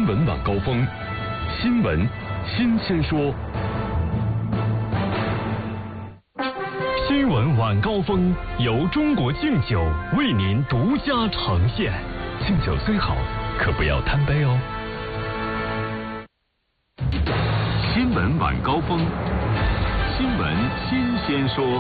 闻晚高峰，新闻新鲜说。新闻晚高峰由中国敬酒为您独家呈现。敬酒虽好，可不要贪杯哦。新闻晚高峰，新闻新鲜说。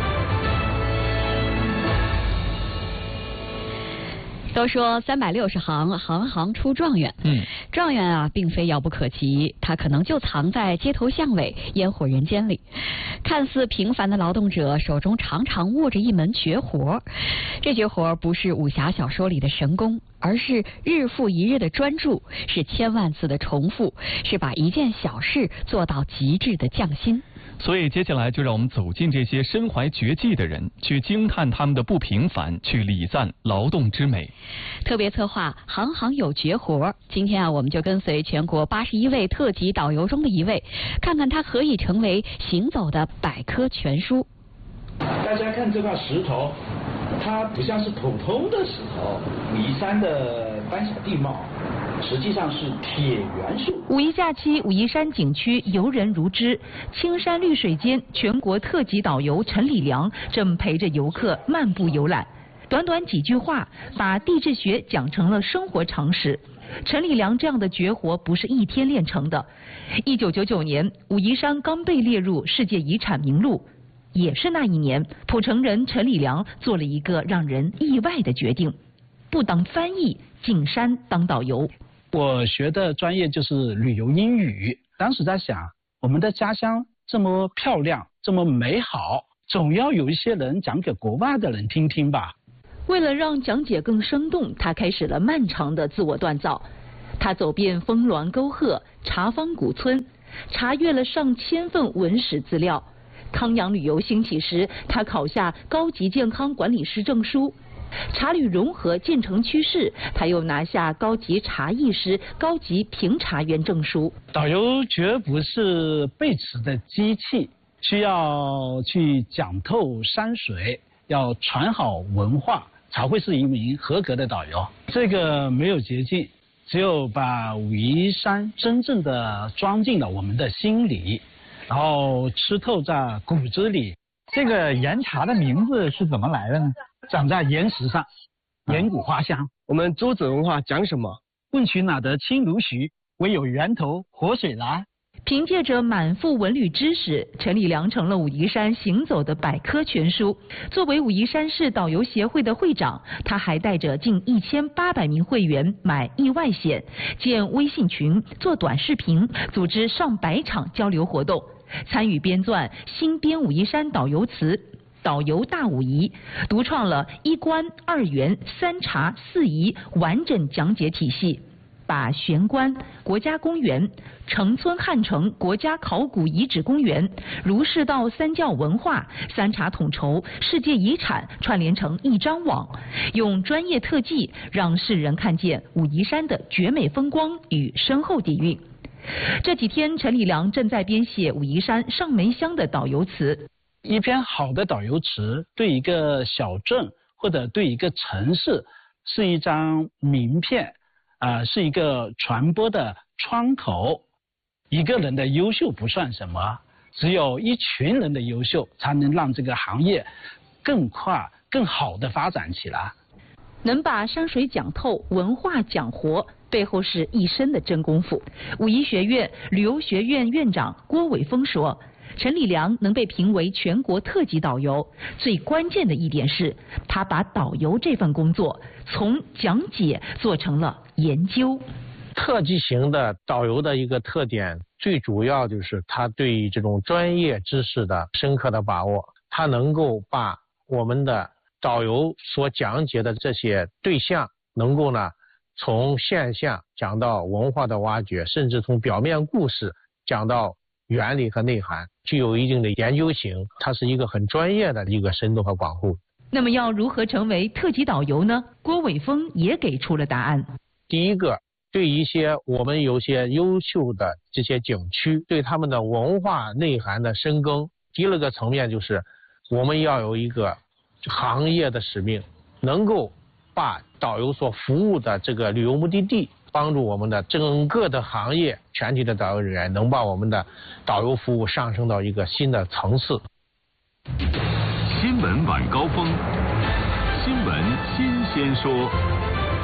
都说360行，行行出状元。状元啊，并非遥不可及，他可能就藏在街头巷尾、烟火人间里。看似平凡的劳动者，手中常常握着一门绝活。这绝活不是武侠小说里的神功，而是日复一日的专注，是千万次的重复，是把一件小事做到极致的匠心。 所以接下来就让我们走进这些身怀绝技的人，去惊叹他们的不平凡，去礼赞劳动之美。 特别策划行行有绝活，今天啊，我们就跟随全国81位特级导游中的一位，看看他何以成为行走的百科全书。 大家看这块石头，它不像是普通的石头，武夷山的斑小地貌实际上是铁元素。 五一假期，武夷山景区游人如织，青山绿水间，全国特级导游陈礼良正陪着游客漫步游览。短短几句话，把地质学讲成了生活常识。陈礼良这样的绝活不是一天练成的。1999年，武夷山刚被列入世界遗产名录。也是那一年，蒲城人陈礼良做了一个让人意外的决定，不当翻译，进山当导游。 我学的专业就是旅游英语，当时在想，我们的家乡这么漂亮，这么美好，总要有一些人讲给国外的人听听吧。 为了让讲解更生动，他开始了漫长的自我锻造。他走遍峰峦沟壑、茶坊古村，查阅了上千份文史资料。康养旅游兴起时，他考下高级健康管理师证书；茶旅融合渐成趋势，他又拿下高级茶艺师、高级评茶员证书。 导游绝不是背词的机器，需要去讲透山水，要传好文化，才会是一名合格的导游。这个没有捷径，只有把武夷山真正的装进了我们的心里，然后吃透在骨子里。 这个岩茶的名字是怎么来的呢？ 长在岩石上，岩谷花香。 我们舟子文化讲什么？ 问渠哪得清如许，唯有源头活水来。 凭借着满腹文旅知识，陈礼良成了武夷山行走的百科全书。作为武夷山市导游协会的会长，他还带着近1800名会员买意外险，建微信群，做短视频，组织上百场交流活动，参与编撰新编武夷山导游词。导游大武夷，独创了1关2园3茶4夷完整讲解体系，把玄关国家公园、城村汉城国家考古遗址公园、儒释道三教文化、3茶统筹世界遗产串联成一张网，用专业特技让世人看见武夷山的绝美风光与深厚底蕴。这几天，陈礼良正在编写武夷山上梅乡的导游词。 一篇好的导游词对一个小镇或者对一个城市是一张名片，是一个传播的窗口。一个人的优秀不算什么，只有一群人的优秀才能让这个行业更快更好的发展起来。 能把山水讲透，文化讲活，背后是一身的真功夫。武夷学院旅游学院院长郭伟峰说，陈礼良能被评为全国特级导游，最关键的一点是，他把导游这份工作从讲解做成了研究。 特技型的导游的一个特点，最主要就是他对于这种专业知识的深刻的把握，他能够把我们的导游所讲解的这些对象，能够呢从现象讲到文化的挖掘，甚至从表面故事讲到原理和内涵，具有一定的研究性，它是一个很专业的一个深度和广度。 那么要如何成为特级导游呢？郭伟峰也给出了答案。 第一个，对一些我们有些优秀的这些景区，对他们的文化内涵的深耕。第二个层面就是我们要有一个行业的使命，能够把导游所服务的这个旅游目的地，帮助我们的整个的行业全体的导游人员能把我们的导游服务上升到一个新的层次。 新闻晚高峰，新闻新鲜说。